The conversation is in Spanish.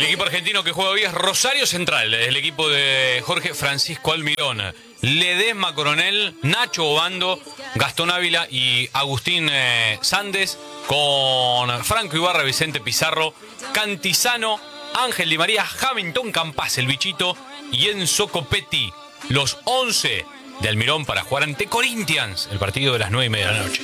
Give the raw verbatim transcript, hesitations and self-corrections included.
equipo argentino que juega hoy es Rosario Central, es el equipo de Jorge Francisco Almirón. Ledesma Coronel, Nacho Obando, Gastón Ávila y Agustín eh, Sandes, con Franco Ibarra, Vicente Pizarro, Cantizano, Ángel Di María, Hamilton Campas, el bichito, y Enzo Copetti. Los once de Almirón para jugar ante Corinthians, el partido de las nueve y media de la noche.